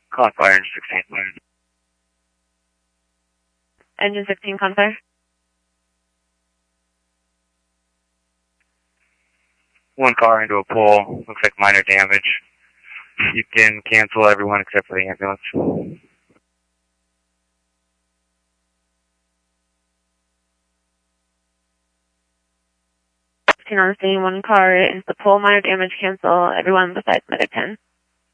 Call fire engine 16 fire. Engine 16, con fire. One car into a pole. Looks like minor damage. You can cancel everyone except for the ambulance. 16 on the scene, one car into the pole, minor damage, cancel everyone besides medic 10.